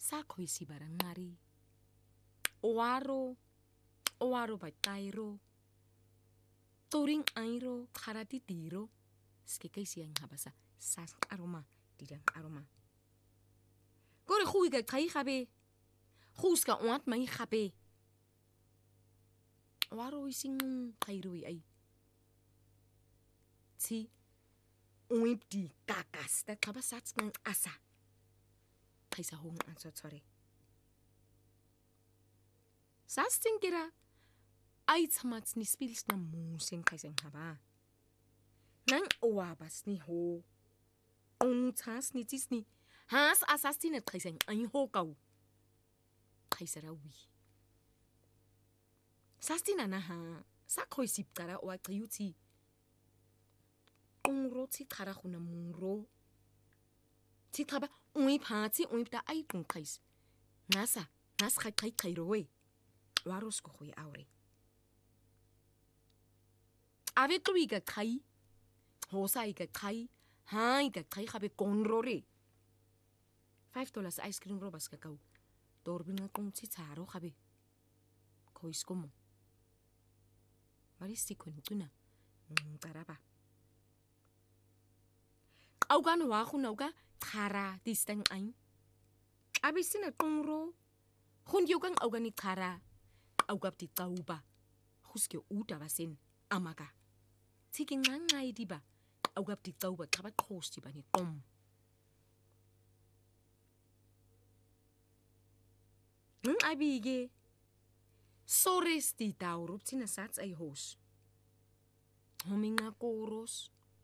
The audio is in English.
sakho isibara ngari oaro batairo toring airo kharati tiro skeka isiang habasa sas aroma dirang aroma gore khui ga khai khabe khuska oat mai khabe oaro ising khairo ai si uipdi kakas ta khaba sats ngang asa khaisa hong anso chore sasting kira ai chamats ni spills na musen khaisang haba nang oabas ni ho chas ni tis ni has asasti na khaisang ai ho kau khaisara wi sastina na ha sa khoi sip kara wa qiyuti ro chi khara khuna muro chi thaba ui pha chi ui ta ai tung khais nasa nas khai khai khai roe waros ko khoi aure ave tui ga khai hosai ga khai hai ga khai khabe konro re $5 ice cream ro bas ka kau torbin nga kong chi charo khabe khois ko mo mari si kon tuna taraba augan wa khunauga khara distang ain abisina tongro khun yogang augani khara augap ti tauba khuske uta basen amaga chiking ngai diba augap ti tauba khaba khos ti bani tom abige sores ti taurup tina sats ai hos hominga koros